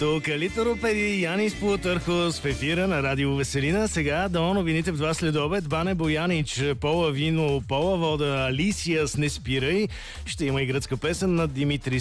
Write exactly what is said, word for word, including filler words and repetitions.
Тук литеропеди Янис Плутърхос в ефира на Радио Веселина. Сега до новините в два следобед. Бане Боянич, Пола вино, Пола вода, Алисия с Не спирай. Ще има и гръцка песен на Димитри